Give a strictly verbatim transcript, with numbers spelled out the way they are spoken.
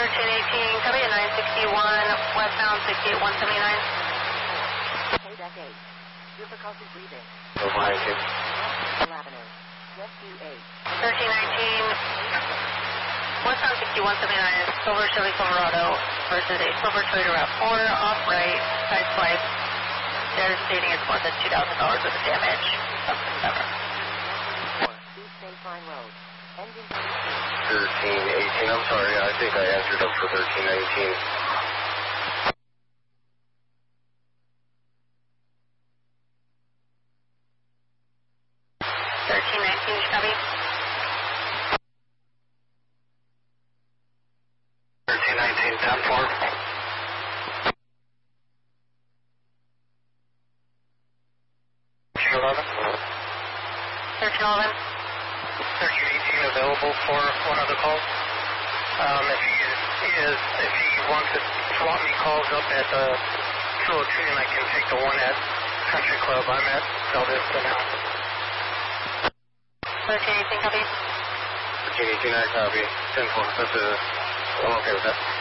thirteen eighteen, copy at nine sixty-one, westbound sixty-eight one seventy-nine. K deck eight, difficulty breathing. Oh, thank you. Avenue, rescue eight. thirteen nineteen, westbound sixty-one seventy-nine, silver Chevy Silverado versus a silver Toyota RAV four, off right, side swipe. They're stating it's more than two thousand dollars worth of damage. Something better. East State Line Road, engine thirteen eighteen, I'm sorry, I think I answered up for thirteen nineteen. thirteen nineteen, copy. thirteen nineteen, ten four. thirteen eleven. thirteen eleven. thirteen eighteen available for one other call. Um, if he is, if he wants to swap me calls up at the two oh two, and I can take the one at Country Club. I'm at Bell Vista now. thirteen eighteen, copy. thirteen eighteen, I copy. ten four, that's a, I'm okay with that.